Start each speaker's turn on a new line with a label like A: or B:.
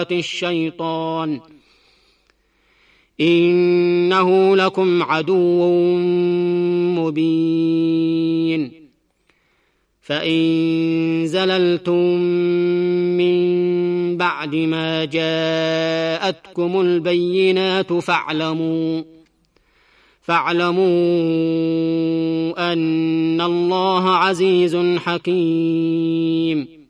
A: الشيطان إنه لكم عدو مبين فإن زللتم من بعد ما جاءتكم البينات فاعلموا أن الله عزيز حكيم